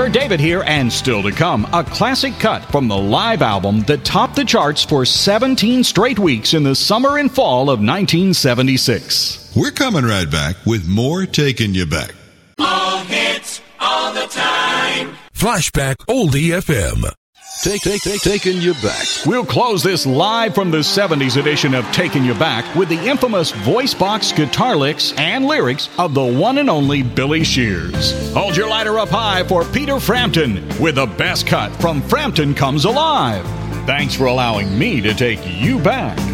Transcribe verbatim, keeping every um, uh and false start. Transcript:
Kurt David here, and still to come, a classic cut from the live album that topped the charts for seventeen straight weeks in the summer and fall of nineteen seventy-six. We're coming right back with more Taking You Back. All hits, all the time. Flashback Oldie F M. Take, take, take, Taking You Back. We'll close this live from the seventies edition of Taking You Back with the infamous voice box guitar licks and lyrics of the one and only Billy Shears. Hold your lighter up high for Peter Frampton with the best cut from Frampton Comes Alive. Thanks for allowing me to take you back.